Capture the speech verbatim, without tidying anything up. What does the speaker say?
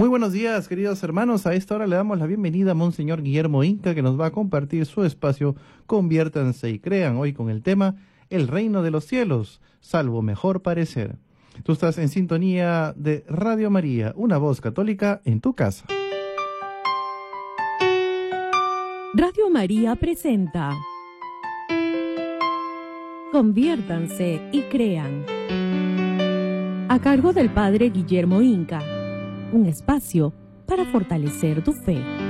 Muy buenos días, queridos hermanos. A esta hora le damos la bienvenida a Monseñor Guillermo Inca, que nos va a compartir su espacio Conviértanse y Crean, hoy con el tema El reino de los cielos, salvo mejor parecer. Tú estás en sintonía de Radio María, una voz católica en tu casa. Radio María presenta Conviértanse y Crean, a cargo del Padre Guillermo Inca, un espacio para fortalecer tu fe.